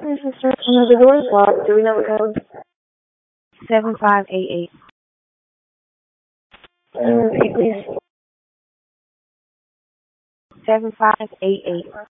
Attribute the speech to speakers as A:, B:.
A: The door's locked. Do we know the code? 7588. Please. 7588.